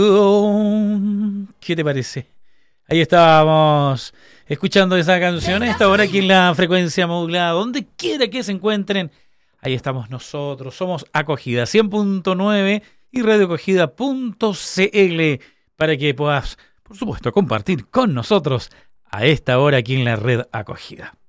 ¿Qué te parece? Ahí estábamos escuchando esa canción. A esta hora aquí en la frecuencia modulada, donde quiera que se encuentren, ahí estamos nosotros. Somos Acogida 100.9 y radioacogida.cl para que puedas, por supuesto, compartir con nosotros a esta hora aquí en la red Acogida.